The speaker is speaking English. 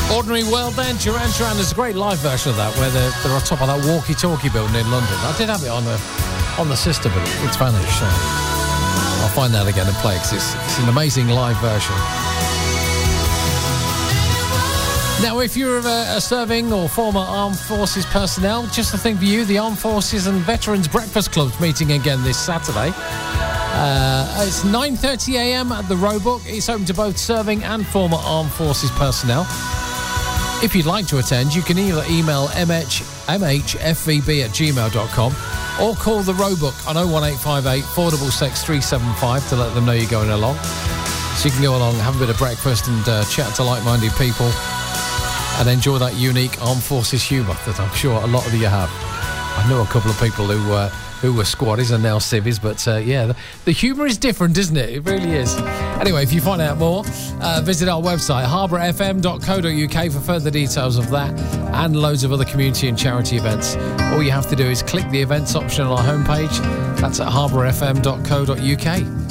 Ordinary World then, Duran Duran. There's a great live version of that where they're on top of that walkie-talkie building in London. I did have it on the system, but it's vanished. So I'll find that again and play it, 'cause it's an amazing live version. Now, if you're a serving or former Armed Forces personnel, just the thing for you, the Armed Forces and Veterans Breakfast Club's meeting again this Saturday. It's 9:30 a.m. at the Roebuck. It's open to both serving and former Armed Forces personnel. If you'd like to attend, you can either email mhfvb@gmail.com or call the Roebuck on 01858 466 375 to let them know you're going along. So you can go along, have a bit of breakfast and chat to like-minded people and enjoy that unique Armed Forces humour that I'm sure a lot of you have. I know a couple of people who were squaddies and now civvies, but the humour is different, isn't it? It really is. Anyway, if you find out more, visit our website, harbourfm.co.uk, for further details of that and loads of other community and charity events. All you have to do is click the events option on our homepage. That's at harbourfm.co.uk.